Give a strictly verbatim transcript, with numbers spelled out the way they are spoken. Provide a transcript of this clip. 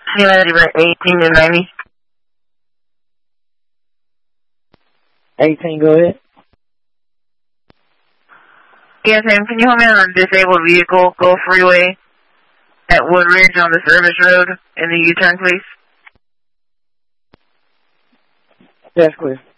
eighteen to ninety. eighteen, go ahead. Yes, ma'am. Can you hold me on a disabled vehicle, Gulf Freeway, at Woodridge on the service road in the U-turn, please? Yes, please.